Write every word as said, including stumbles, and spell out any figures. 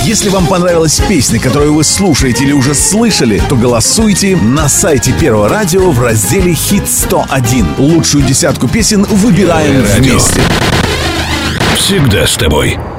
Если вам понравилась песня, которую вы слушаете или уже слышали, то голосуйте на сайте Первого радио в разделе «Хит сто один». Лучшую десятку песен выбираем вместе. Всегда с тобой.